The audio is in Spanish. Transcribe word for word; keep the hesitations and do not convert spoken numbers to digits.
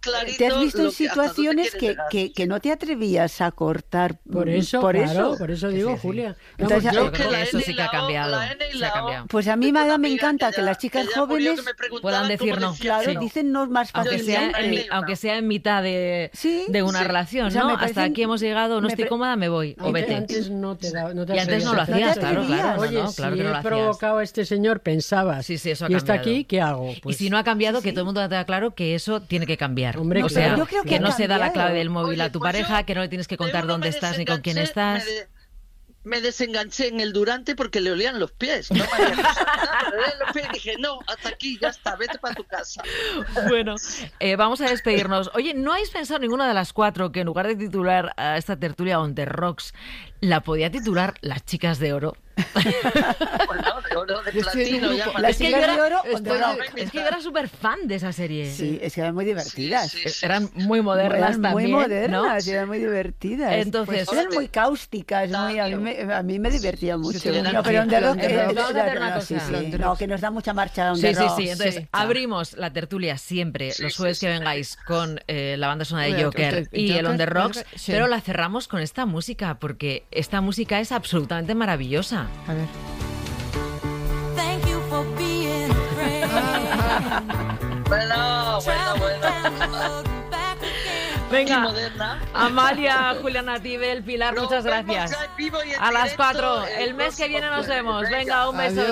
clarito. Te has visto en lo que, situaciones que, que, que no te atrevías a cortar. Por eso, por claro, eso. por eso digo, sí, sí. Julia. Entonces, Vamos, yo yo creo que la eso N sí y que ha la O, cambiado, la N y se la ha O. cambiado. Pues a mí, Tengo una Mada, me amiga encanta que, ya- las chicas ya murió, jóvenes que me preguntaban puedan decir cómo no. decía claro, que no. dicen no más Aunque Yo sea, digo, en, mi- N y una. aunque sea en mitad de, Sí, de una sí. relación, O sea, ¿no? me Hasta parecen- aquí hemos llegado, no me estoy pre- cómoda, me voy, o Antes, vete. antes no te da, no te Y antes no lo atrevías. hacías, claro, atrevías. claro. no, Oye, no, si claro que no he lo hacías. provocado a este señor, pensabas, Sí, sí, eso ha y está cambiado. aquí, ¿qué hago? Pues, y si no ha cambiado, sí, que sí. todo el mundo tenga claro que eso tiene que cambiar. Hombre, o sea, claro, yo creo que que ha no se da la cambiado. clave del móvil Oye, a tu pues pareja, yo que no le tienes que de contar uno dónde me estás ni con quién desenganché, estás. Me, de- me desenganché en el Durante porque le olían los pies. No me había pasado nada, pero le olían los pies y dije, no, hasta aquí, ya está, vete para tu casa. Bueno, eh, vamos a despedirnos. Oye, ¿no habéis pensado ninguna de las cuatro que en lugar de titular a esta tertulia On The Rocks, la podía titular Las Chicas de Oro? Bueno, de oro, de Yo estoy en un platino, ya grupo. me- Las Es que, yo chicas era, de oro, estoy- On The Rocks. es que yo era súper fan de esa serie. Sí, es que eran muy divertidas. Sí, sí, sí. Eran muy modernas Eran muy también, modernas, ¿no? eran muy divertidas. Entonces- Pues eran muy cáusticas, muy, a, mí me, a mí me divertía mucho. te voy a No, pero decir, On The Rock, On The eh, Rock. eh, Vamos a hacer una no, sí, cosa. sí, On The no, Rock. que nos da mucha marcha On Sí, The sí, Rock. sí. Entonces, Sí. abrimos la tertulia siempre, Sí, los sí, jueves sí, que sí. vengáis, con eh, la banda sonora de Bueno, Joker Joker, y el On The Joker, Rocks, sí. pero la cerramos con esta música, porque esta música es absolutamente maravillosa. A ver. Thank you for being a friend. Bueno, bueno, bueno. Look back again. Y Venga, moderna. Amalia, Juliana Tibel, Pilar, Nos muchas vemos gracias. ya en vivo y en A las directo cuatro. el El mes que próximo viene nos jueves. vemos. Venga. Venga, un beso. Adiós.